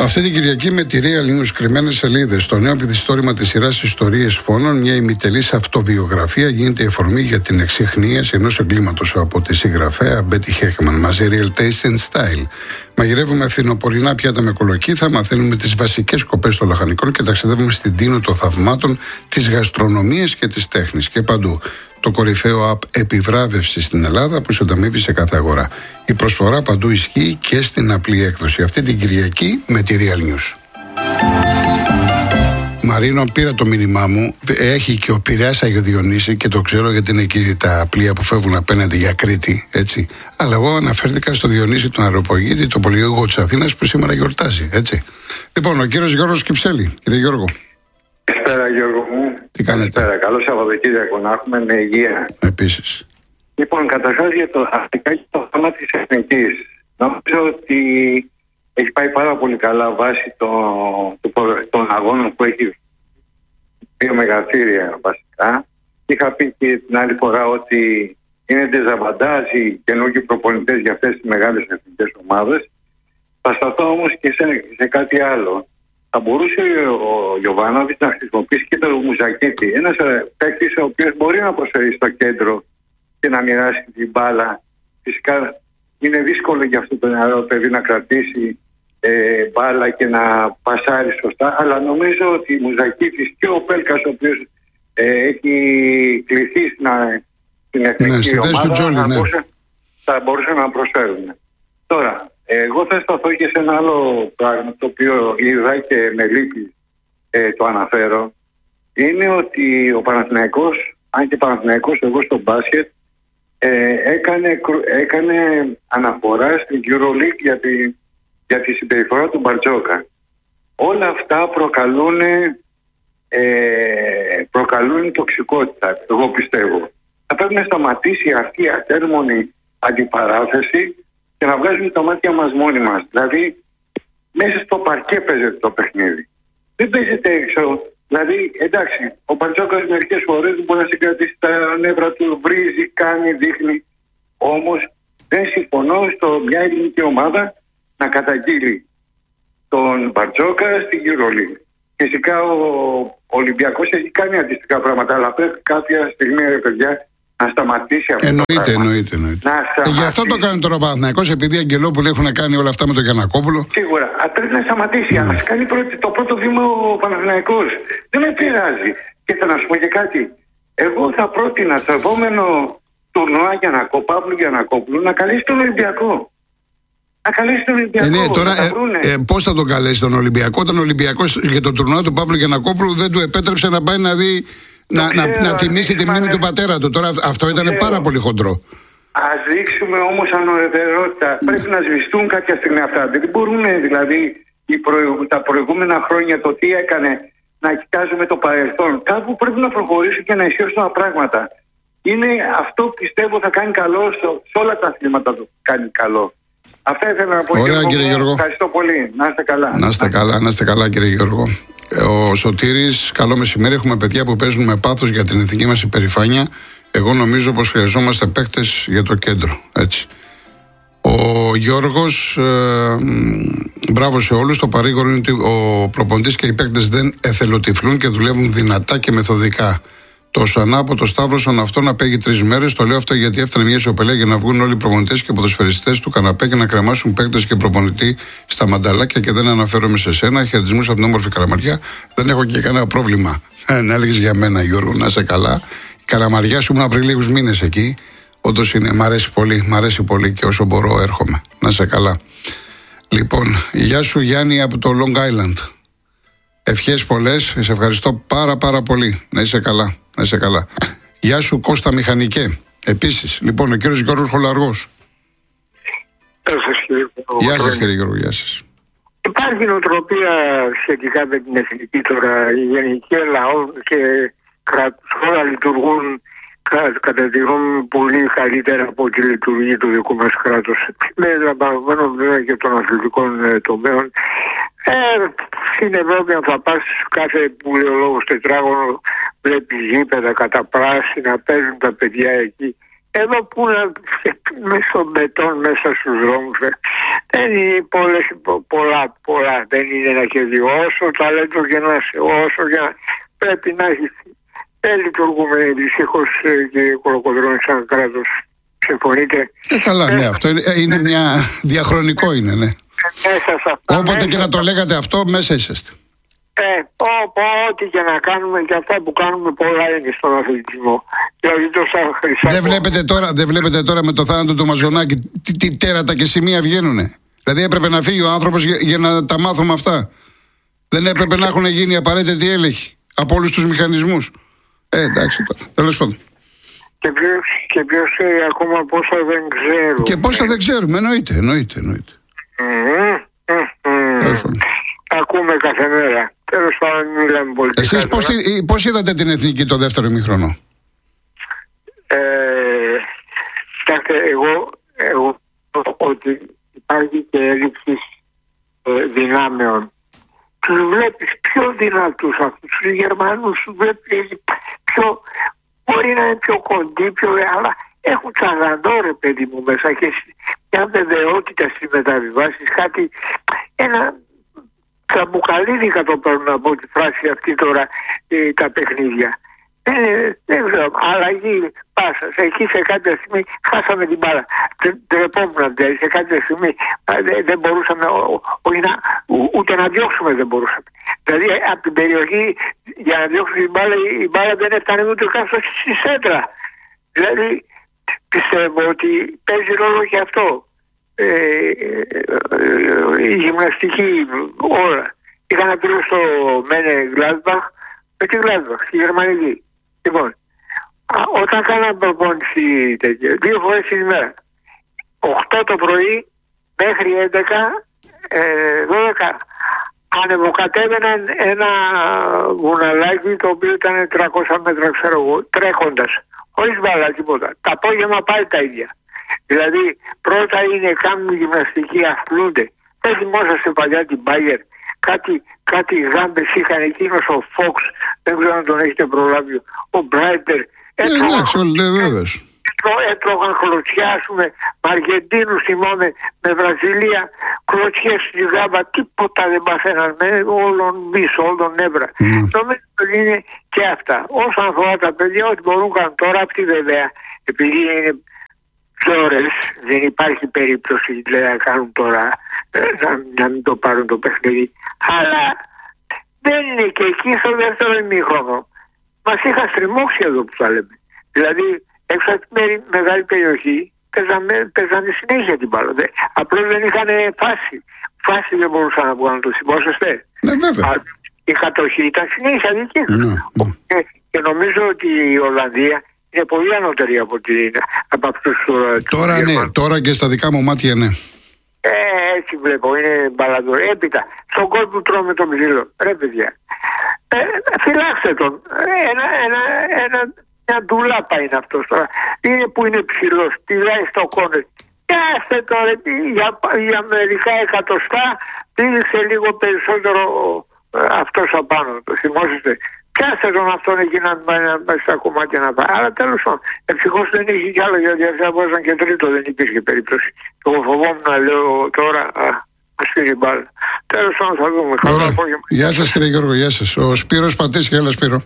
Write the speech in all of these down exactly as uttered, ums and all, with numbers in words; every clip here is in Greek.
Αυτή την Κυριακή με τη Real News κρυμμένες σελίδες, στο νέο πληθυστόρημα της σειράς Ιστορίες Φόνων, μια ημιτελής αυτοβιογραφία γίνεται η αφορμή για την εξιχνίαση ενός εγκλήματος από τη συγγραφέα Μπέτι Χέχμαν. Μαζί Real Taste and Style. Μαγειρεύουμε φθινοπορεινά πιάτα με κολοκύθα, μαθαίνουμε τις βασικές σκοπές των λαχανικών και ταξιδεύουμε στην τίνο των θαυμάτων της γαστρονομίας και της τέχνης. Και παντού. Το κορυφαίο app επιβράβευση στην Ελλάδα που ισοδομεύει σε κάθε αγορά. Η προσφορά παντού ισχύει και στην απλή έκδοση. Αυτή την Κυριακή με τη Real News. Μαρίνο, πήρα το μήνυμά μου. Έχει και ο Πειραιάς Άγιο Διονύση και το ξέρω γιατί είναι εκεί τα πλοία που φεύγουν απέναντι για Κρήτη. Έτσι. Αλλά εγώ αναφέρθηκα στο Διονύση του αεροπογήτη, το πολυγωγό της Αθήνας που σήμερα γιορτάζει. Έτσι. Λοιπόν, ο κύριος Γιώργος Κυψέλη. Κύριε Γιώργο. Καλησπέρα, Γιώργο μου. Τι κάνετε? Καλησπέρα. Καλό Σαββατοκύριακο να έχουμε, με υγεία. Επίσης. Λοιπόν, καταρχάς για το αρχικά και το θέμα της εθνικής. Νομίζω ότι έχει πάει πάρα πολύ καλά βάσει των το, το, αγώνων που έχει δύο μεγαθύρια βασικά. Είχα πει και την άλλη φορά ότι είναι ντεζαβαντάζ οι καινούργιοι προπονητές για αυτές τις μεγάλες εθνικές ομάδες. Θα σταθώ όμως και σε, σε κάτι άλλο. Θα μπορούσε ο Γιοβάνοβιτς να χρησιμοποιήσει και το Μουζακίτη. Ένας παίκτης ο οποίος μπορεί να προσφέρει στο κέντρο και να μοιράσει την μπάλα. Φυσικά είναι δύσκολο για αυτό το νεαρό παιδί να κρατήσει ε, μπάλα και να πασάρει σωστά. Αλλά νομίζω ότι η Μουζακίτης και ο Πέλκας, ο οποίος ε, έχει κληθεί στην, στην εθνική ναι, ομάδα, Τζόλι, θα, ναι. μπορούσε, θα μπορούσε να προσφέρουν. Τώρα, εγώ θα σταθώ και σε ένα άλλο πράγμα το οποίο είδα και με λύπη ε, το αναφέρω. Είναι ότι ο Παναθηναϊκός, αν και ο Παναθηναϊκός εγώ στο μπάσκετ, ε, έκανε, έκανε αναφορά στην EuroLeague για τη, για τη συμπεριφορά του Μπαρτζόκα. Όλα αυτά προκαλούν, ε, προκαλούν τοξικότητα, εγώ πιστεύω. Θα πρέπει να σταματήσει αυτή η ατέρμονη αντιπαράθεση και να βγάζουμε τα μάτια μας μόνοι μας. Δηλαδή, μέσα στο παρκέ παίζεται το παιχνίδι. Δεν παίζεται έξω. Δηλαδή, εντάξει, ο Μπαρτζόκας μερικές φορές δεν μπορεί να συγκρατήσει τα νεύρα του, βρίζει, κάνει, δείχνει. Όμως, δεν συμφωνώ στο μια ελληνική ομάδα να καταγγείλει τον Μπαρτζόκα στην EuroLeague. Φυσικά ο Ολυμπιακός έχει κάνει αντίστοιχα πράγματα, αλλά πρέπει κάποια στιγμή, ρε παιδιά, να σταματήσει αυτό. Εννοείται, εννοείται. εννοείται. Ε, γι' αυτό το κάνει τώρα ο Παναθηναϊκός, επειδή οι Αγγελόπουλοι έχουν κάνει όλα αυτά με τον Γιαννακόπουλο. Σίγουρα. Α, πρέπει να σταματήσει. Mm. Α κάνει πρώτη, το πρώτο βήμα ο Παναθηναϊκός. Δεν με πειράζει. Και θα να σου πω και κάτι. Εγώ θα πρότεινα στο επόμενο τουρνουά Γιαννακόπουλου, Παύλου Γιαννακόπουλου, να καλέσει τον Ολυμπιακό. Να καλέσει τον Ολυμπιακό. Ε, ναι, τώρα, ε, ε, πώς θα τον καλέσει τον Ολυμπιακό, όταν ο Ολυμπιακός για το τουρνουά του Παύλου Γιαννακόπουλου δεν του επέτρεψε να πάει να δει. Να, ξέρω, να, να τιμήσει τη μνήμη του πατέρα του. Τώρα αυτό ήταν ξέρω. πάρα πολύ χοντρό. Ας δείξουμε όμως ανωρετερότητα. Πρέπει να σβηστούν κάποια στιγμή αυτά. Δεν μπορούν δηλαδή οι προηγου... τα προηγούμενα χρόνια το τι έκανε να κοιτάζουμε το παρελθόν. Κάπου πρέπει να προχωρήσουν και να ισχύσουν τα πράγματα. Είναι αυτό που πιστεύω θα κάνει καλό στο... σε όλα τα αθλήματα του. Κάνει καλό. Αυτά ήθελα να πω. Ωραία, κύριε Γιώργο. Ευχαριστώ πολύ. Να είστε καλά. Να είστε καλά, να είστε καλά, κύριε Γιώργο. Ο Σωτήρης, καλό μεσημέρι. Έχουμε παιδιά που παίζουν με πάθος για την εθνική μας υπερηφάνεια. Εγώ νομίζω πως χρειαζόμαστε παίκτες για το κέντρο. Έτσι. Ο Γιώργος, ε, μπράβο σε όλους. Το παρήγορο είναι ότι ο προπονητής και οι παίκτες δεν εθελοτυφλούν και δουλεύουν δυνατά και μεθοδικά. Το Σανά από το Σταύρωσον αυτό να παίγει τρεις μέρες. Το λέω αυτό γιατί έφτανε μια σιωπηλιά για να βγουν όλοι οι προπονητές και ποδοσφαιριστές του καναπέ και να κρεμάσουν παίκτες και προπονητή στα μανταλάκια. Και δεν αναφέρομαι σε σένα. Χαιρετισμούς από την όμορφη Καλαμαριά. Δεν έχω και κανένα πρόβλημα. Να έλεγες για μένα, Γιώργο, να είσαι καλά. Η Καλαμαριά σου ήμουν πριν λίγους μήνες εκεί. Όντως είναι, μ' αρέσει πολύ, μ' αρέσει πολύ και όσο μπορώ έρχομαι. Να είσαι καλά. Λοιπόν, γεια σου Γιάννη από το Long Island. Ευχές πολλές, σε ευχαριστώ πάρα πάρα πολύ. Να είσαι καλά. Να είσαι καλά. Γεια σου Κώστα Μηχανικέ. Επίσης, λοιπόν, ο κύριος Γιώργος Χολαργός. Γεια σας κύριε Γιώργο. Γεια σας κύριε Γιώργο, γεια σας. Υπάρχει νοοτροπία σχετικά με την εθνική τώρα. Οι γενικοί λαών και κράτους όλα λειτουργούν κατά τη γνώμη μου πολύ καλύτερα από ό,τι λειτουργεί το δικό μας κράτος. Με λαμβάνω βέβαια και των αθλητικών ε, τομέων. Ε, στην Ευρώπη αν θα πας κάθε που λέει ο λόγος τετράγωνο βλέπεις γήπεδα κατά πράσινα, παίζουν τα παιδιά εκεί. εδώ που να με στον μπετόν μέσα στους δρόμους, δεν είναι πολλές, πολλά, πολλά, δεν είναι ένα και δύο. Όσο ταλέντο και να είσαι, όσο και να πρέπει να έχει. Δεν λειτουργούμε δυστυχώς, κύριε Κολοκοντρώνη, σαν κράτος. Συμφωνείτε? Ε, καλά, ναι, αυτό είναι, είναι μια διαχρονικό είναι, ναι. Όποτε μέσα, και να το λέγατε αυτό, μέσα είσαστε. Ε, ό,τι και να κάνουμε και αυτά που κάνουμε πολλά είναι στον αθλητισμό. Δηλαδή τόσα χρυσά. Δεν βλέπετε τώρα, δεν βλέπετε τώρα με το θάνατο του Μαζονάκη τι, τι τέρατα και σημεία βγαίνουνε. Δηλαδή έπρεπε να φύγει ο άνθρωπος για, για να τα μάθουμε αυτά. Δεν έπρεπε να έχουν γίνει απαραίτητοι έλεγχοι από όλους τους μηχανισμούς. Ε, εντάξει τώρα, τέλος πάντων. Και ποιος, και ποιος ξέρει ακόμα πόσα δεν ξέρουμε. Και πόσα δεν ξέρουμε, εννοείται, εννοείται, εννοείται. Mm-hmm. Mm-hmm. Ακούμε κάθε μέρα. Τέλος πάντων, μιλάμε πολιτικά. Εσείς πώς, πώς είδατε την Εθνική το δεύτερο ημίχρονο? Ε, εγώ, εγώ ότι υπάρχει και έλλειψη ε, δυνάμεων. Τους βλέπεις πιο δυνατούς αυτούς τους Γερμανούς, τους βλέπεις πιο, μπορεί να είναι πιο κοντοί, πιο, αλλά έχουν τσαγανό ρε παιδί μου μέσα και μια βεβαιότητα στις μεταβιβάσεις, κάτι, ένα τσαμπουκαλίδικα το παίρνουν από τη φράση αυτή τώρα ε, τα παιχνίδια. Ε, δεν ξέρω, αλλαγή πάσας. Εκεί σε κάποια στιγμή χάσαμε την μπάλα. Τρεπόμουν δηλαδή σε κάποια στιγμή. Δεν, δεν μπορούσαμε ο, ο, να, ούτε να διώξουμε δεν μπορούσαμε. Δηλαδή από την περιοχή για να διώξουμε την μπάλα, η μπάλα δεν έφτανε ούτε καν στη σέντρα. Δηλαδή πιστεύω ότι παίζει ρόλο και αυτό. Ε, η γυμναστική όλα. Είχα να πει στο Μένε Γκλάσμπαχ με τη Γκλάσμπαχ, στη Γερμανική. Λοιπόν, α, όταν κάναμε προπόνηση τέτοια, δύο φορές την ημέρα, οκτώ το πρωί μέχρι έντεκα, ε, δώδεκα, ανεβοκατέβαιναν ένα βουναλάκι το οποίο ήταν τριακόσια μέτρα, ξέρω εγώ, τρέχοντας, χωρίς μπάλα τίποτα. Τα απόγευμα πάλι τα ίδια. Δηλαδή, πρώτα είναι κάνουν γυμναστική, αθλούνται. Δεν θυμόσαστε παλιά την Μπάγερ. Κάτι, κάτι γάμπες είχαν, εκείνος ο Φόξ, δεν ξέρω αν τον έχετε προλάβει, ο Μπράιτερ. Έτρωγαν κλωτσιά, ας πούμε, με Αργεντίνους θυμάμαι, με Βραζιλία, κλωτσιές στη γάμπα, τίποτα δεν παθαίναν, με όλων μίσο, όλων νεύρα. Mm. Νομίζω ότι είναι και αυτά. Όσον αφορά τα παιδιά, ό,τι μπορούν κάνουν τώρα, αυτοί βέβαια, επειδή είναι ώρες, δεν υπάρχει περίπτωση δηλαδή, να κάνουν τώρα να, να μην το πάρουν το παιχνίδι, αλλά δεν είναι και εκεί στο δεύτερο ημίχρονο μας είχαν στριμώξει εδώ που τα λέμε, δηλαδή έξω από τη μεγάλη περιοχή παίζανε, παίζανε συνέχεια την μπάλα, απλώς δεν είχαν φάση φάση δεν μπορούσαν να βγάλουν, το θυμόσαστε? Ναι, βέβαια. Η κατοχή ήταν συνέχεια δική τους. Ναι, ναι. Και, και νομίζω ότι η Ολλανδία είναι πολύ ανώτερη από, την, από αυτούς τους... Τώρα ναι, Γερμανούς. Τώρα και στα δικά μου μάτια ναι. Ε, έτσι βλέπω, είναι μπαλαδόρ. Έπειτα, στον κόλ που τρώμε τον ψήλο. Ρε παιδιά, ε, φυλάξτε τον. Ένα, ένα, ένα, μια ντουλάπα είναι αυτός τώρα. Είναι που είναι ψηλός, πηδάει στο κόνερ. Κάστε τώρα, για, για μερικά εκατοστά πήδηξε λίγο περισσότερο αυτός απάνω. Το θυμόσαστε? Κάσε τον αυτόν εκεί να πάει στα κομμάτια να πάει. Αλλά τέλος πάντων, ευτυχώς δεν είχε κι άλλο, γιατί αυτά μπορούσαν και τρίτο, δεν υπήρχε περίπτωση. Εγώ φοβόμουν να λέω τώρα, α φύγει μπάλα. Τέλος πάντων, θα δούμε. Καλό απόγευμα. Γεια σας κύριε Γιώργο, γεια σας. Ο Σπύρος Πατής, έλα Σπύρο.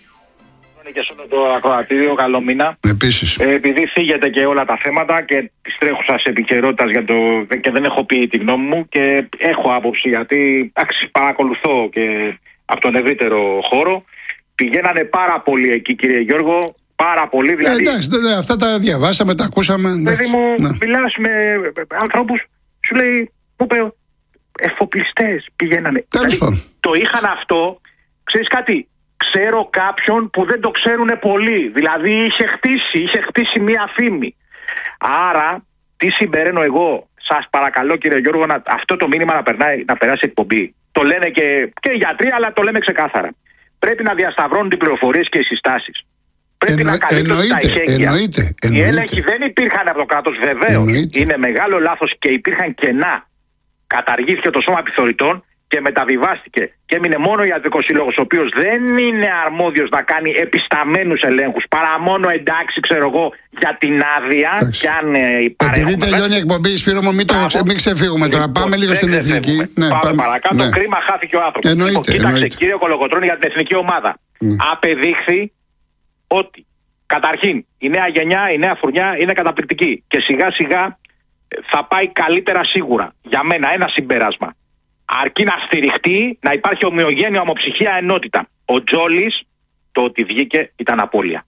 Και σε όλο το ακροατήριο, καλό μήνα. Επίσης. Ε, επειδή φύγετε και όλα τα θέματα και τη τρέχουσα επικαιρότητα το... και δεν έχω πει τη γνώμη μου και έχω άποψη γιατί άξι, παρακολουθώ και από τον ευρύτερο χώρο. Πηγαίνανε πάρα πολύ εκεί, κύριε Γιώργο. Πάρα πολύ. Δηλαδή, ε, εντάξει, δε, δε, αυτά τα διαβάσαμε, τα ακούσαμε. Παιδί μου, ναι. Μιλάς με ανθρώπους, σου λέει, μου είπε, εφοπλιστές πηγαίνανε. Τέλος πάντων. Δηλαδή, το είχαν αυτό, ξέρεις κάτι. Ξέρω κάποιον που δεν το ξέρουν πολλοί. Δηλαδή είχε χτίσει, είχε χτίσει μία φήμη. Άρα, τι συμπεραίνω εγώ, σας παρακαλώ κύριε Γιώργο, να, αυτό το μήνυμα να, περνάει, να περάσει εκπομπή. Το λένε και, και οι γιατροί, αλλά το λέμε ξεκάθαρα. Πρέπει να διασταυρώνουν οι πληροφορίες και οι συστάσεις. Πρέπει Εννο, να καλύπτουν τα ειχέγγυα. Εννοείται, εννοείται. Οι έλεγχοι δεν υπήρχαν από το κράτος, βεβαίως. Είναι μεγάλο λάθος και υπήρχαν κενά. Καταργήθηκε το σώμα επιθεωρητών και μεταβιβάστηκε και έμεινε μόνο ο ιατρικός σύλλογος, ο οποίος δεν είναι αρμόδιος να κάνει επισταμένους ελέγχους, παρά μόνο εντάξει, ξέρω εγώ, για την άδεια. Και αν ε, επειδή τελειώνει η εκπομπή, Σπύρο μου, μην, το, μην ξεφύγουμε τώρα. Λοιπόν, πάμε λίγο στην εθνική. Ναι, πάμε, πάμε παρακάτω. Ναι. Κρίμα, χάθηκε ο άνθρωπος. Εννοείται, λοιπόν, κοίταξε, εννοείται. κύριε Κολοκοτρώνη, για την εθνική ομάδα. Mm. Απεδείχθη ότι καταρχήν η νέα γενιά, η νέα φουρνιά είναι καταπληκτική και σιγά σιγά θα πάει καλύτερα σίγουρα. Για μένα ένα συμπέρασμα. Αρκεί να στηριχτεί, να υπάρχει ομοιογένεια, ομοψυχία, ενότητα. Ο Τζόλης, το ότι βγήκε ήταν απώλεια.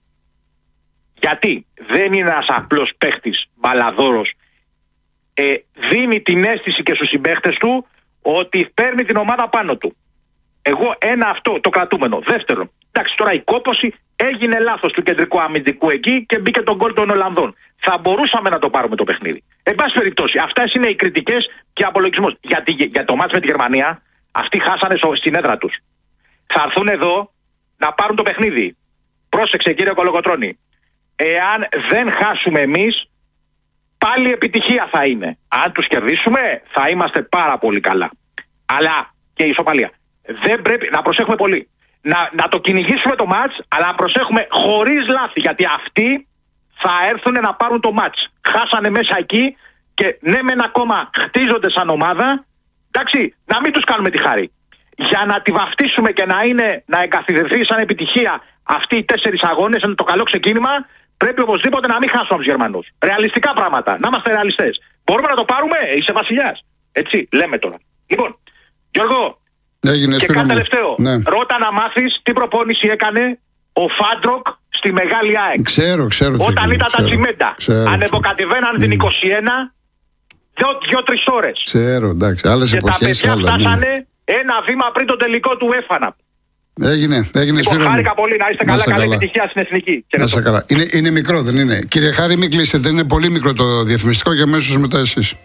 Γιατί δεν είναι ένας απλός παίχτης μπαλαδόρος. Ε, δίνει την αίσθηση και στους συμπαίχτες του ότι παίρνει την ομάδα πάνω του. Εγώ ένα αυτό το κρατούμενο. Δεύτερον, εντάξει, τώρα η κόπωση έγινε λάθος του κεντρικού αμυντικού εκεί και μπήκε τον γκολ των Ολλανδών. Θα μπορούσαμε να το πάρουμε το παιχνίδι. Εν πάση περιπτώσει, αυτές είναι οι κριτικές και απολογισμός. Γιατί για το μάτς με τη Γερμανία, αυτοί χάσανε στην έδρα τους. Θα έρθουν εδώ να πάρουν το παιχνίδι. Πρόσεξε, κύριε Κολοκοτρώνη. Εάν δεν χάσουμε εμείς, πάλι επιτυχία θα είναι. Αν τους κερδίσουμε, θα είμαστε πάρα πολύ καλά. Αλλά και η ισοπαλία. Δεν πρέπει να προσέχουμε πολύ. Να, να το κυνηγήσουμε το μάτς, αλλά να προσέχουμε χωρίς λάθη. Γιατί αυτοί θα έρθουν να πάρουν το μάτς. Χάσανε μέσα εκεί και ναι, μεν ακόμα χτίζονται σαν ομάδα. Εντάξει, να μην τους κάνουμε τη χάρη. Για να τη βαφτίσουμε και να, είναι, να εγκαθιδρυθεί σαν επιτυχία αυτοί οι τέσσερις αγώνες, είναι το καλό ξεκίνημα. Πρέπει οπωσδήποτε να μην χάσουμε από τους Γερμανούς. Ρεαλιστικά πράγματα. Να είμαστε ρεαλιστές. Μπορούμε να το πάρουμε, είσαι βασιλιάς. Έτσι, λέμε τώρα. Λοιπόν, Γιώργο, έγινε, και κάτι τελευταίο. Ναι. Ρώτα να μάθεις τι προπόνηση έκανε ο Φάντροκ στη Μεγάλη ΑΕΚ. Ξέρω, ξέρω. Όταν ήταν ξέρω, τα τσιμέντα. Ανεβοκατεβαίναν την είκοσι ένα δύο-τρεις ώρες. Ξέρω, εντάξει. Άλλες και εποχές. Και τα παιδιά φτάσανε ναι. ένα βήμα πριν το τελικό του ΕΦΑΝΑ. Έγινε, έγινε. Λοιπόν, χάρηκα πολύ, να είστε να καλά, καλή επιτυχία στην εθνική. Να είστε καλά. Είναι, είναι μικρό, δεν είναι? Κύριε Χάρη, μην κλείσετε. Είναι πολύ μικρό το διαφημιστικό και αμέσως μετά εσείς.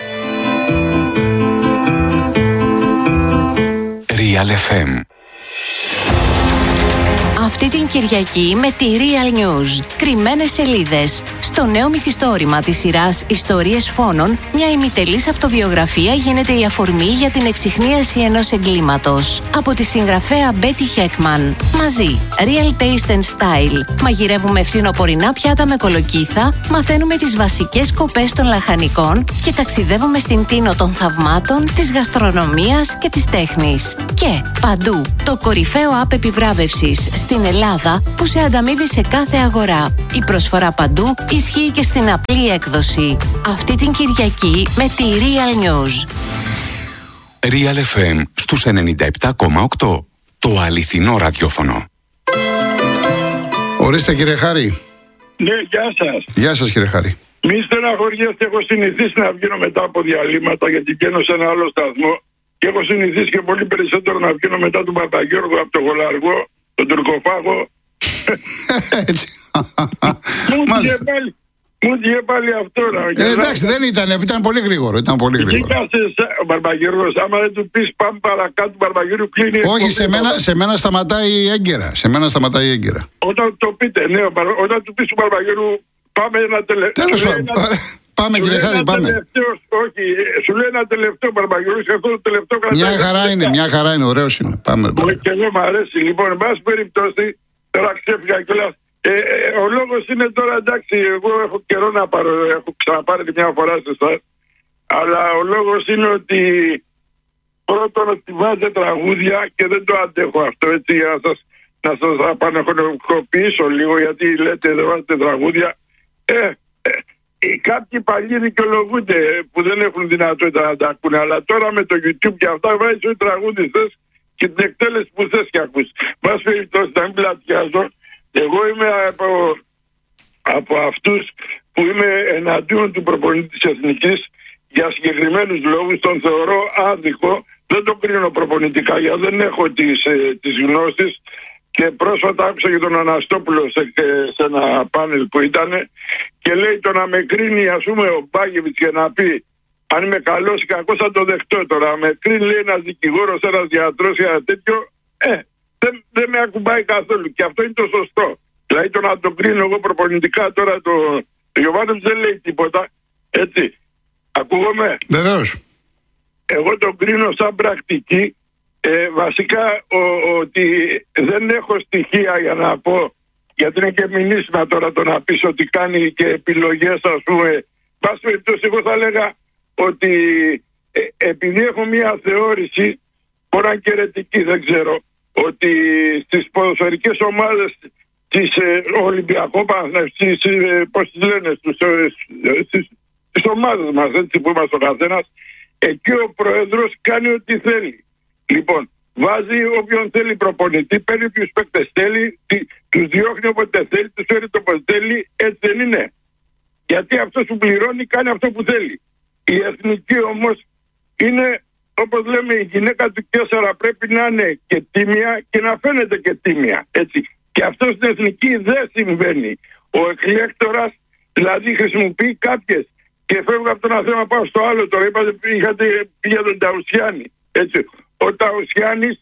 Real εφ εμ. Αυτή την Κυριακή με τη Real News. Κρυμμένες σελίδες. Στο νέο μυθιστόρημα της σειράς Ιστορίες Φόνων, μια ημιτελής αυτοβιογραφία γίνεται η αφορμή για την εξιχνίαση ενός εγκλήματος. Από τη συγγραφέα Μπέτι Χέκμαν. Μαζί, Real Taste and Style. Μαγειρεύουμε φθινοπορεινά πιάτα με κολοκύθα, μαθαίνουμε τις βασικές σκοπές των λαχανικών και ταξιδεύουμε στην τίνο των θαυμάτων, της γαστρονομίας και της τέχνης. Και παντού, το κορυφαίο app επιβράβευσης στην Ελλάδα που σε ανταμείβει σε κάθε αγορά. Η προσφορά παντού ισχύει και στην απλή έκδοση. Αυτή την Κυριακή με τη Real News. Real εφ εμ στους ενενήντα επτά κόμμα οκτώ. Το αληθινό ραδιόφωνο. Ορίστε, κύριε Χάρη. Ναι, γεια σας. Γεια σας, κύριε Χάρη. Μη στεναχωριέστε, έχω συνηθίσει να βγαίνω μετά από διαλύματα, γιατί βγαίνω σε ένα άλλο σταθμό και έχω συνηθίσει και πολύ περισσότερο να βγαίνω μετά τον Παπαγιώργο από το Γολαργό, τον Τουρκοφάγο. Έτσι. Μου είχε πάλι αυτό. Ε, εντάξει, δεν ήταν, ήταν πολύ γρήγορο. Ήταν πολύ γρήγορο. Ο Μπαρμπαγιώργος, άμα δεν του πεις πάμε παρακάτω, του Μπαρμπαγιώργου κλείνει. Όχι, σε μένα, σε μένα σταματάει έγκαιρα. Σε μένα σταματάει έγκαιρα. Όταν το πείτε, ναι, όταν του πεις του Μπαρμπαγιώργου, πάμε ένα τελευταίο. Τέλος πάντων. Πάμε, κύριε Χάρη, πάμε. Όχι, σου λέει ένα τελευταίο Μπαρμπαγιώργου και αυτό το τελευταίο κρατάει. Μια χαρά είναι, μια χαρά είναι, ωραίος είναι. Πάμε. Και εγώ μου αρέσει. Λοιπόν, εν πάση περιπτώσει, τώρα ξέφυγα κιόλας. Ε, ε, ο λόγος είναι τώρα, εντάξει, εγώ έχω καιρό να πάρω, έχω ξαναπάρει μια φορά σε εσάς, αλλά ο λόγος είναι ότι πρώτον ότι βάζετε τραγούδια και δεν το αντέχω αυτό, έτσι, για να σας, να σας απανεχωνικοποιήσω λίγο, γιατί λέτε δεν βάζετε τραγούδια. Ε, ε, ε, κάποιοι παλιοί δικαιολογούνται που δεν έχουν δυνατότητα να τα ακούνε, αλλά τώρα με το YouTube και αυτά βάζεις ό,τι τραγούδι θες και την εκτέλεση που θες και ακούς. Μας περιπτώσει να μην πλατιάζω. Εγώ είμαι από, από αυτούς που είμαι εναντίον του προπονητή της Εθνικής για συγκεκριμένους λόγους. Τον θεωρώ άδικο, δεν τον κρίνω προπονητικά γιατί δεν έχω τις, ε, τις γνώσεις και πρόσφατα άκουσα και τον Αναστόπουλο σε, σε ένα πάνελ που ήταν και λέει το να με κρίνει ας πούμε ο Μπάγεβιτς και να πει αν είμαι καλός ή κακός θα το δεχτώ. Τώρα με κρίνει λέει ένας δικηγόρος, ένας γιατρός ή ένα τέτοιο, ε, Δεν, δεν με ακουμπάει καθόλου και αυτό είναι το σωστό. Δηλαδή το να το κρίνω εγώ προπονητικά τώρα το, το Γιωβάνοβιτς δεν λέει τίποτα. Έτσι. Ακούγομαι. Βεβαίως. εγώ τον κρίνω σαν πρακτική. Ε, βασικά ο, ότι δεν έχω στοιχεία για να πω, γιατί είναι και μηνύσιμα τώρα το να πεις ότι κάνει και επιλογές, ας πούμε. Πάση περιπτώσει, εγώ θα έλεγα ότι ε, επειδή έχω μια θεώρηση, μπορεί να είναι και αιρετική, δεν ξέρω, ότι στις ποδοσφαιρικές ομάδες της ε, Ολυμπιακού Παναθηναϊκού, ε, πώς τις λένε, στους, ε, στις, στις ομάδες μας, έτσι που είμαστε ο καθένας, εκεί ο πρόεδρος κάνει ό,τι θέλει. Λοιπόν, βάζει όποιον θέλει προπονητή, παίρνει ποιους παίκτες θέλει, τους διώχνει όποτε θέλει, τους φέρει όποτε θέλει, έτσι δεν είναι? Γιατί αυτός που πληρώνει κάνει αυτό που θέλει. Η εθνική όμως είναι, όπως λέμε, η γυναίκα του Κέσσαρα, πρέπει να είναι και τίμια και να φαίνεται και τίμια, έτσι. Και αυτό στην εθνική δεν συμβαίνει. Ο εκλέκτορας δηλαδή χρησιμοποιεί κάποιες, και φεύγω από το ένα θέμα, πάω στο άλλο. Τώρα είπατε, είχατε πει για τον Ταουσιάννη, έτσι. Ο Ταουσιάννης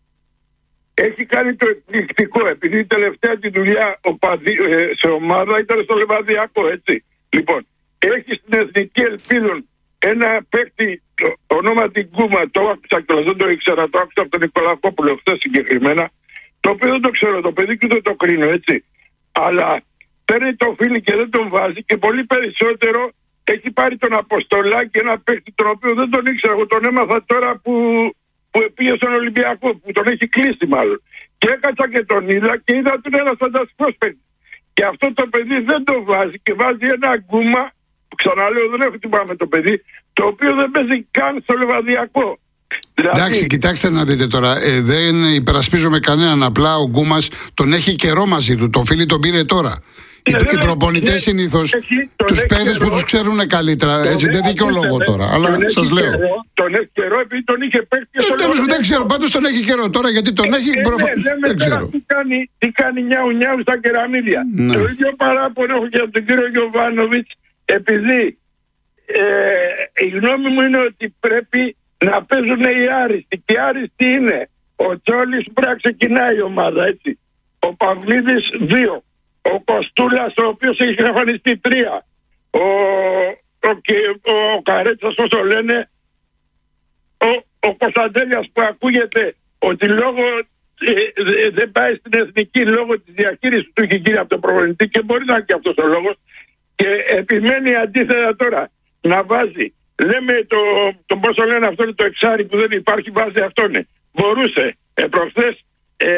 έχει κάνει το εκπληκτικό, επειδή η τελευταία τη δουλειά ο Παδί, ε, σε ομάδα ήταν στο Λεβαδιακό, έτσι. Λοιπόν, έχει στην εθνική Ελπίδων ένα παίκτη ονόματι Γκούμα, το άκουσα και δεν το ήξερα, το άκουσα από τον Νικολακόπουλο χθες συγκεκριμένα, το οποίο δεν το ξέρω, το παιδί και δεν το κρίνω, έτσι. Αλλά παίρνει το φίλι και δεν τον βάζει, και πολύ περισσότερο έχει πάρει τον Αποστολάκη, ένα παίκτη τον οποίο δεν τον ήξερα, εγώ τον έμαθα τώρα που, που πήγε στον Ολυμπιακό, που τον έχει κλείσει μάλλον. Και έκατσα και τον είδα και είδα ότι είναι ένας φανταστικός παίκτης. Και αυτό το παιδί δεν το βάζει και βάζει ένα Γκούμα, που ξαναλέω δεν έχω τίποτα με το παιδί, το οποίο δεν παίζει καν στο Λεβαδιακό. Δηλαδή... Εντάξει, κοιτάξτε να δείτε τώρα. Ε, δεν υπερασπίζομαι κανέναν. Απλά ο Γκούμας τον έχει καιρό μαζί του. Το φίλι τον πήρε τώρα. Οι, ναι, οι προπονητές συνήθως τους παίδες που τους ξέρουν καλύτερα. Έτσι, δεν δικαιολογώ τώρα. Αλλά σας λέω. Τον έχει καιρό επειδή τον είχε παίξει. Ε, τέλος, δεν ξέρω. Πάντως τον έχει καιρό τώρα, γιατί τον έχει. Ε, προφα... ναι, ναι, δεν ξέρω. Τι κάνει, τι κάνει νιάου νιάου στα κεραμίδια. Ναι. Το ίδιο παράπονο έχω και από τον κύριο Γιωβάνοβιτς, επειδή ε, η γνώμη μου είναι ότι πρέπει να παίζουν οι άριστοι. Και οι άριστοι είναι ο Τσόλης που πρέπει να ξεκινάει η ομάδα, έτσι. Ο Παυλίδης δύο. Ο Κοστούλας, ο οποίος έχει εμφανιστεί τρία. Ο, ο, ο, ο Καρέτσας, όπως το λένε. Ο, ο Κωνσταντέλιας που ακούγεται ότι λόγω ε, ε, δεν πάει στην εθνική λόγω της διαχείρισης του έχει γίνει από τον προπονητή, και μπορεί να είναι και αυτός ο λόγος. Και επιμένει αντίθετα τώρα να βάζει. Λέμε το, το πόσο λένε αυτό είναι το εξάρι που δεν υπάρχει, βάζει αυτό είναι. Μπορούσε ε, προχθές ε,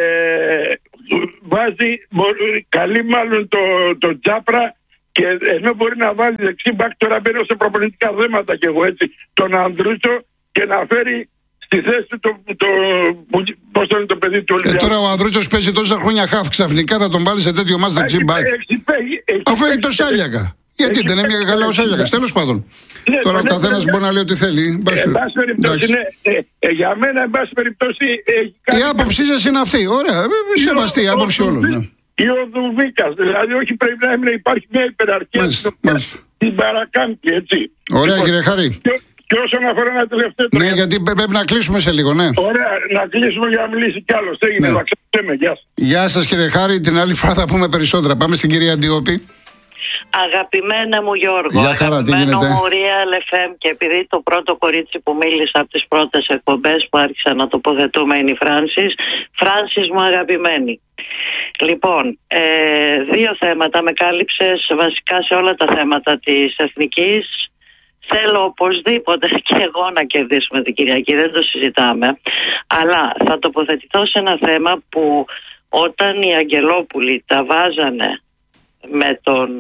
βάζει, μπορεί, καλεί μάλλον το, το Τζάπρα, και ενώ μπορεί να βάλει δεξί μπακ, τώρα μπαίνω σε προπονητικά θέματα κι εγώ, έτσι, τον Ανδρούτσο, και να φέρει στη θέση του το, το, το, πώς το είναι το παιδί του Ολυμπιακού. Ε, τώρα ο Ανδρούτσος παίζει τόσα χρόνια χαφ, ξαφνικά θα τον βάλει σε τέτοιο μάτς δεξί μπακ. Αφού έχει το Σάλιακα. Γιατί δεν είναι καλά ο Σάλιακας, τέλος πάντων. Ναι, τώρα ο καθένας μπορεί να λέει ό,τι θέλει. Εν πάση περιπτώσει, είναι, ε, ε, για μένα, εν πάση περιπτώσει. Η άποψή σας είναι αυτή. Ωραία. Σεβαστή η άποψη όλων. Ναι. Ή ο Δουβίκας. Δηλαδή, όχι, πρέπει να υπάρχει μια υπεραρχία στην παρακάμπτει, έτσι. Ωραία, λοιπόν, κύριε Χάρη. Και, και όσον αφορά ένα τελευταίο. Ναι, για... γιατί πρέπει να κλείσουμε σε λίγο, ναι. Ωραία, να κλείσουμε για να μιλήσει κι άλλο. Έγινε, ναι. Ξέμε, γεια σας. Γεια σας, κύριε Χάρη. Την άλλη φορά θα πούμε περισσότερα. Πάμε στην κυρία Αντιόπη. Αγαπημένα μου Γιώργο, χαρά, αγαπημένο μου Real εφ εμ, και επειδή το πρώτο κορίτσι που μίλησα από τις πρώτες εκπομπές που άρχισα να τοποθετούμε είναι η Φράνσις, Φράνσις μου αγαπημένη. Λοιπόν, ε, δύο θέματα με κάλυψες βασικά σε όλα τα θέματα της εθνικής. Θέλω οπωσδήποτε και εγώ να κερδίσουμε την Κυριακή, δεν το συζητάμε, αλλά θα τοποθετηθώ σε ένα θέμα που όταν οι Αγγελόπουλοι τα βάζανε με τον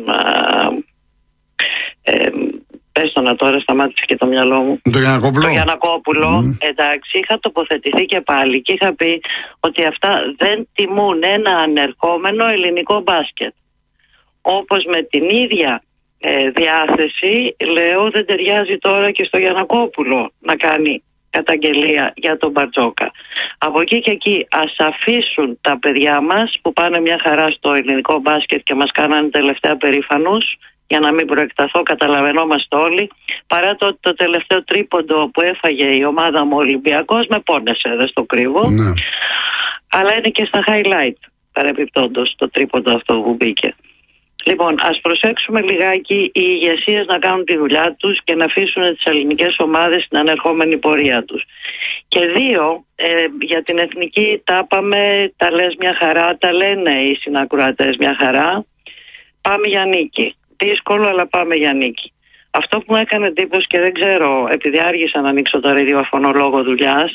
ε, πες το να τώρα σταμάτησε και το μυαλό μου, το Γιαννακόπουλο, το Γιαννακόπουλο mm. εντάξει, είχα τοποθετηθεί και πάλι και είχα πει ότι αυτά δεν τιμούν ένα ανερχόμενο ελληνικό μπάσκετ. Όπως με την ίδια ε, διάθεση λέω δεν ταιριάζει τώρα και στο Γιαννακόπουλο να κάνει καταγγελία για τον Μπαρτζόκα. Από εκεί και εκεί ας αφήσουν τα παιδιά μας που πάνε μια χαρά στο ελληνικό μπάσκετ και μας κάνανε τελευταία περήφανους, για να μην προεκταθώ, καταλαβαίνόμαστε όλοι, παρά το, το τελευταίο τρίποντο που έφαγε η ομάδα μου Ολυμπιακός με πόνεσε, δεν στο κρύβω, ναι. Αλλά είναι και στα highlight παρεπιπτόντως το τρίποντο αυτό που μπήκε. Λοιπόν, ας προσέξουμε λιγάκι οι ηγεσίες να κάνουν τη δουλειά τους και να αφήσουν τις ελληνικές ομάδες στην ανερχόμενη πορεία τους. Και δύο, ε, για την εθνική τα είπαμε, τα λες μια χαρά, τα λένε οι συνακροατές μια χαρά. Πάμε για νίκη. Δύσκολο, αλλά πάμε για νίκη. Αυτό που μου έκανε εντύπωση και δεν ξέρω, επειδή άργησα να ανοίξω το ραδιόφωνο λόγω δουλειάς,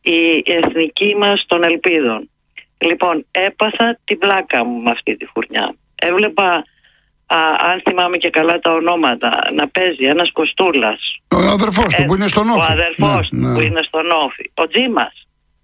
η εθνική μας των ελπίδων. Λοιπόν, έπαθα την πλάκα μου με αυτή τη φουρνιά. Έβλεπα, α, αν θυμάμαι και καλά τα ονόματα, να παίζει ένας Κοστούλας. Ο αδερφός του ε, που είναι στον Όφη. Ο αδερφός ναι, του ναι. που είναι στον Όφη. Ο Τζίμας.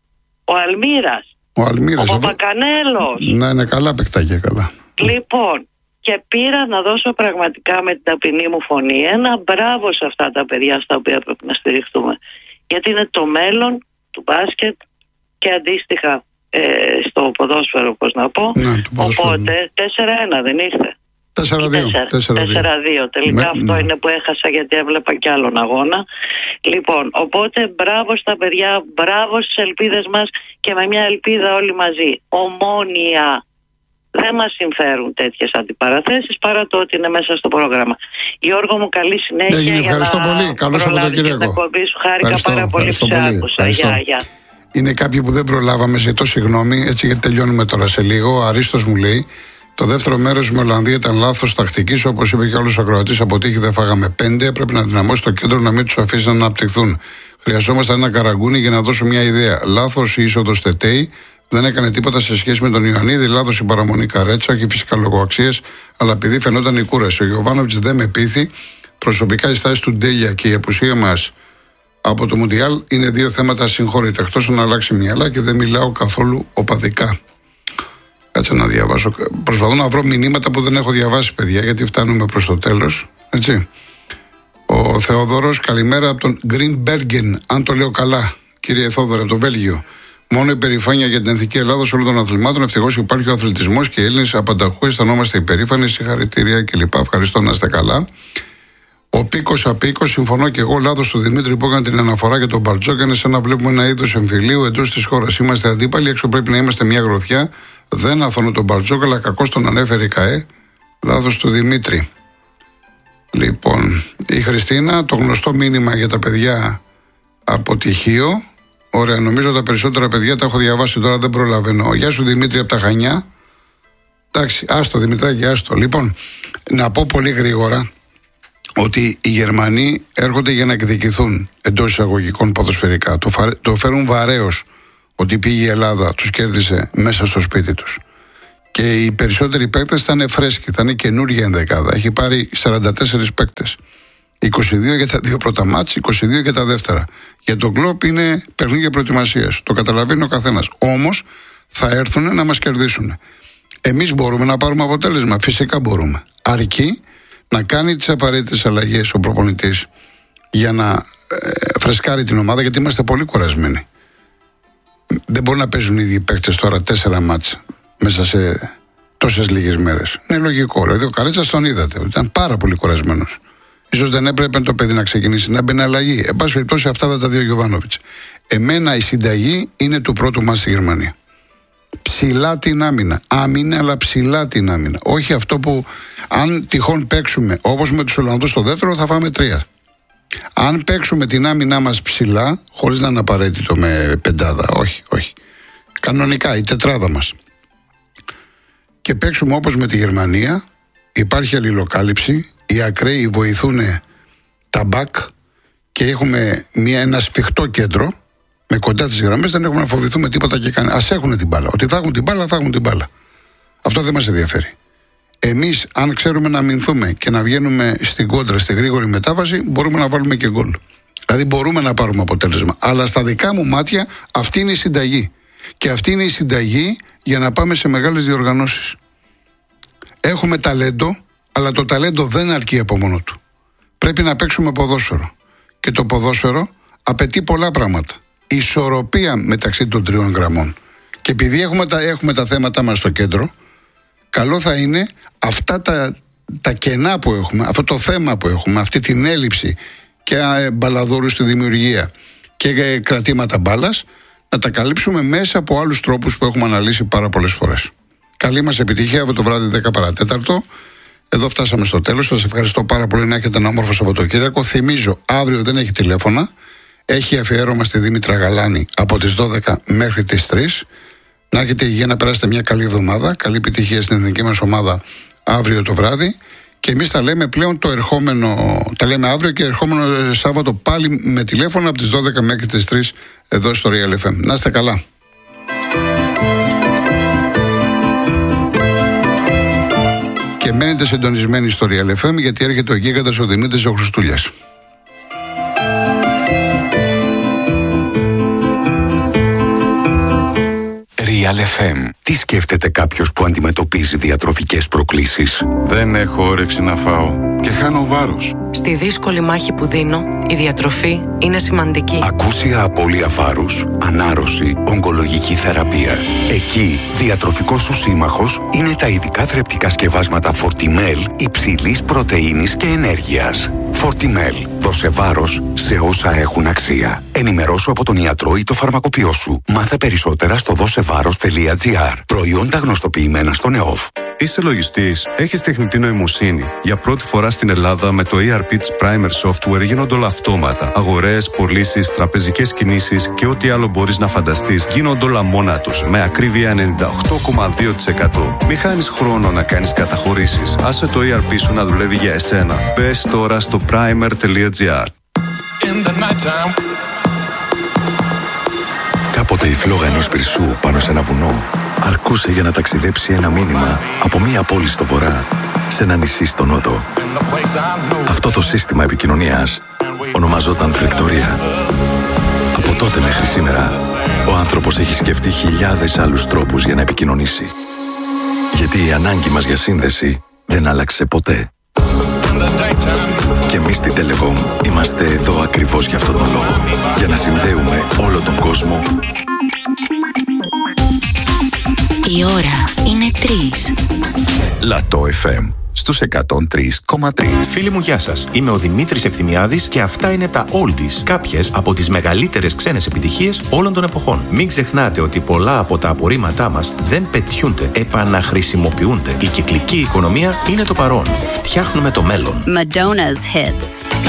Ο Αλμύρας. Ο Αλμύρας. Ο εδώ... Παπακανέλος. Ναι, είναι καλά παικτάκια, καλά. Λοιπόν, και πήρα να δώσω πραγματικά με την ταπεινή μου φωνή ένα μπράβο σε αυτά τα παιδιά στα οποία πρέπει να στηριχτούμε. Γιατί είναι το μέλλον του μπάσκετ και αντίστοιχα ε, στο ποδόσφαιρο, πώς να πω. Ναι, οπότε τέσσερα ένα δεν ήρθε. τέσσερα δύο. τέσσερα δύο. Τελικά με, αυτό ναι. είναι που έχασα, γιατί έβλεπα κι άλλον αγώνα. Λοιπόν, οπότε μπράβο στα παιδιά, μπράβο στις ελπίδες μας και με μια ελπίδα όλοι μαζί. Ομόνοια. Δεν μας συμφέρουν τέτοιες αντιπαραθέσεις παρά το ότι είναι μέσα στο πρόγραμμα. Γιώργο μου, καλή συνέχεια. Έγινε, ευχαριστώ για να πολύ. Καλό Σαββατοκύριακο. Χάρηκα ευχαριστώ, πάρα πολύ που σε άκουσα. Γεια, γεια. Είναι κάποιοι που δεν προλάβαμε, ζητώ συγγνώμη, έτσι, γιατί τελειώνουμε τώρα σε λίγο. Ο Αρίστος μου λέει: το δεύτερο μέρος με Ολλανδία ήταν λάθος τακτικής. Όπως είπε και όλος ο ακροατής, αποτύχει, δεν φάγαμε πέντε. Πρέπει να δυναμώσει το κέντρο, να μην τους αφήσει να αναπτυχθούν. Χρειαζόμασταν ένα καραγκούνι για να δώσω μια ιδέα. Λάθος η είσοδος Τετέι. Δεν έκανε τίποτα σε σχέση με τον Ιωαννίδη. Λάθος η παραμονή Καρέτσα. Έχει φυσικά λογοαξίες, αλλά επειδή φαινόταν η κούραση. Ο Γιοβάνοβιτς δεν με πείθει. Προσωπικά η στάση του Ντέλια και η απουσία μας από το Μουντιάλ είναι δύο θέματα συγχώρητα. Εκτός να αλλάξει μυαλά και δεν μιλάω καθόλου οπαδικά. Κάτσε να διαβάσω. Προσπαθώ να βρω μηνύματα που δεν έχω διαβάσει, παιδιά, γιατί φτάνουμε προς το τέλος. Έτσι. Ο Θεόδωρος, καλημέρα από τον Greenbergen, αν το λέω καλά, κύριε Θόδωρο, από το Βέλγιο. Μόνο υπερηφάνεια για την εθνική Ελλάδα όλων των αθλημάτων. Ευτυχώς υπάρχει ο αθλητισμός και οι Έλληνες απανταχού αισθανόμαστε υπερήφανοι. Συγχαρητήρια κλπ. Ευχαριστώ, να είστε καλά. Ο Πίκος Απίκος, συμφωνώ και εγώ. Λάθος του Δημήτρη που έκανε την αναφορά για τον Μπαρτζόκα. Είναι σαν να βλέπουμε ένα είδος εμφυλίου εντός της χώρας. Είμαστε αντίπαλοι, έξω πρέπει να είμαστε μια γροθιά. Δεν αθώνω τον Μπαρτζόκα, αλλά κακώς τον ανέφερε η ΚΑΕ. Λάθος του Δημήτρη. Λοιπόν, η Χριστίνα, το γνωστό μήνυμα για τα παιδιά από τυχείο. Ωραία, νομίζω τα περισσότερα παιδιά τα έχω διαβάσει, τώρα δεν προλαβαίνω. Γεια σου Δημήτρη από τα Χανιά. Εντάξει, άστο Δημητράκη, άστο. Λοιπόν, να πω πολύ γρήγορα ότι οι Γερμανοί έρχονται για να εκδικηθούν εντός εισαγωγικών ποδοσφαιρικά. Το, φα... το φέρουν βαρέως ότι πήγε η Ελλάδα, τους κέρδισε μέσα στο σπίτι τους. Και οι περισσότεροι παίκτες θα είναι φρέσκοι, θα είναι καινούργια ενδεκάδα. Έχει πάρει σαράντα τέσσερις παίκτες. είκοσι δύο για τα δύο πρώτα μάτς, είκοσι δύο για τα δεύτερα. Για τον κλόπ είναι παιχνίδια προετοιμασίας. Το καταλαβαίνει ο καθένας. Όμως θα έρθουν να μας κερδίσουν. Εμείς μπορούμε να πάρουμε αποτέλεσμα. Φυσικά μπορούμε. Αρκεί να κάνει τις απαραίτητες αλλαγές ο προπονητής για να ε, φρεσκάρει την ομάδα, γιατί είμαστε πολύ κουρασμένοι. Δεν μπορεί να παίζουν οι ίδιοι παίκτες τώρα τέσσερα μάτς μέσα σε τόσες λίγες μέρες. Είναι λογικό. Δηλαδή ο Καρέτσας τον είδατε. Ήταν πάρα πολύ κουρασμένος. Ίσως δεν έπρεπε το παιδί να ξεκινήσει, να μπαίνει αλλαγή. Εν πάση περιπτώσει, αυτά δεν τα δύο Γιοβάνοβιτς. Εμένα η συνταγή είναι του πρώτου μας στη Γερμανία. Ψηλά την άμυνα. Άμυνα, αλλά ψηλά την άμυνα. Όχι αυτό που, αν τυχόν παίξουμε όπως με τους Ολλανδούς στο δεύτερο, θα φάμε τρία. Αν παίξουμε την άμυνά μας ψηλά, χωρίς να είναι απαραίτητο με πεντάδα, όχι, όχι. Κανονικά, η τετράδα μας. Και παίξουμε όπως με τη Γερμανία, υπάρχει αλληλοκάλυψη. Οι ακραίοι βοηθούν τα μπακ και έχουμε μια, ένα σφιχτό κέντρο με κοντά τις γραμμές. Δεν έχουμε να φοβηθούμε τίποτα και κανένα. Ας έχουν την μπάλα. Ότι θα έχουν την μπάλα, θα έχουν την μπάλα. Αυτό δεν μας ενδιαφέρει. Εμείς, αν ξέρουμε να αμυνθούμε και να βγαίνουμε στην κόντρα, στη γρήγορη μετάβαση, μπορούμε να βάλουμε και γκολ. Δηλαδή, μπορούμε να πάρουμε αποτέλεσμα. Αλλά στα δικά μου μάτια, αυτή είναι η συνταγή. Και αυτή είναι η συνταγή για να πάμε σε μεγάλες διοργανώσεις. Έχουμε ταλέντο. Αλλά το ταλέντο δεν αρκεί από μόνο του. Πρέπει να παίξουμε ποδόσφαιρο. Και το ποδόσφαιρο απαιτεί πολλά πράγματα. Ισορροπία μεταξύ των τριών γραμμών. Και επειδή έχουμε τα, έχουμε τα θέματα μας στο κέντρο, καλό θα είναι αυτά τα, τα κενά που έχουμε, αυτό το θέμα που έχουμε, αυτή την έλλειψη και μπαλαδόρου στη δημιουργία και κρατήματα μπάλας, να τα καλύψουμε μέσα από άλλους τρόπους που έχουμε αναλύσει πάρα πολλές φορές. Καλή μας επιτυχία από το βράδυ δέκα παρά τέταρτο. Εδώ φτάσαμε στο τέλος. Σας ευχαριστώ πάρα πολύ. Να έχετε ένα όμορφο Σαββατοκύριακο. Θυμίζω, αύριο δεν έχει τηλέφωνα. Έχει αφιέρωμα στη Δήμητρα Γαλάνη από τις δώδεκα μέχρι τις τρεις. Να έχετε υγεία, να περάσετε μια καλή εβδομάδα. Καλή επιτυχία στην εθνική μας ομάδα αύριο το βράδυ. Και εμείς τα λέμε πλέον το ερχόμενο, τα λέμε αύριο και ερχόμενο Σάββατο πάλι με τηλέφωνο από τις δώδεκα μέχρι τις τρεις εδώ στο Real εφ εμ. Να είστε καλά. Και μένετε συντονισμένοι στο Real εφ εμ, γιατί έρχεται ο γίγαντας ο Δημήτρης ο Χριστούλιας. Real εφ εμ. Τι σκέφτεται κάποιος που αντιμετωπίζει διατροφικές προκλήσεις? Δεν έχω όρεξη να φάω και χάνω βάρος. Στη δύσκολη μάχη που δίνω, η διατροφή είναι σημαντική. Ακούσια απώλεια βάρους, ανάρρωση, ογκολογική θεραπεία. Εκεί, διατροφικός σου σύμμαχος είναι τα ειδικά θρεπτικά σκευάσματα Fortimel υψηλής πρωτεΐνης και ενέργειας. Fortimel. Δώσε βάρος σε όσα έχουν αξία. Ενημερώσου από τον ιατρό ή το φαρμακοποιό σου. Μάθε περισσότερα στο δώσεβάρος τελεία τζι άρ. Προϊόντα γνωστοποιημένα στον ΕΟΦ. Είσαι λογιστής, έχεις τεχνητή νοημοσύνη. Για πρώτη φορά στην Ελλάδα με το ι αρ πι της Primer Software γίνονται όλα αυτόματα. Αγορές, πωλήσεις, τραπεζικές κινήσεις και ό,τι άλλο μπορείς να φανταστείς γίνονται όλα μόνα τους. Με ακρίβεια ενενήντα οκτώ κόμμα δύο τοις εκατό. Μη χάνεις χρόνο να κάνεις καταχωρήσεις. Άσε το ι αρ πι σου να δουλεύει για εσένα. Μπες τώρα στο primer τελεία τζι άρ. Κάποτε η φλόγα ενός πυρσού πάνω σε ένα βουνό αρκούσε για να ταξιδέψει ένα μήνυμα από μία πόλη στο βορρά σε ένα νησί στο νότο. Αυτό το σύστημα επικοινωνίας ονομαζόταν φλεκτορία. Από τότε μέχρι σήμερα, ο άνθρωπος έχει σκεφτεί χιλιάδες άλλους τρόπους για να επικοινωνήσει. Γιατί η ανάγκη μας για σύνδεση δεν άλλαξε ποτέ. Και εμείς στην Telecom είμαστε εδώ ακριβώς για αυτόν τον λόγο. Για να συνδέουμε όλο τον κόσμο. Η ώρα είναι τρεις. Λατό εφ εμ στους εκατόν τρία κόμμα τρία. Φίλοι μου, γεια σας. Είμαι ο Δημήτρης Ευθυμιάδης και αυτά είναι τα Oldies, κάποιες από τις μεγαλύτερες ξένες επιτυχίες όλων των εποχών. Μην ξεχνάτε ότι πολλά από τα απορρίμματά μας δεν πετιούνται, επαναχρησιμοποιούνται. Η κυκλική οικονομία είναι το παρόν. Φτιάχνουμε το μέλλον. Madonna's hits.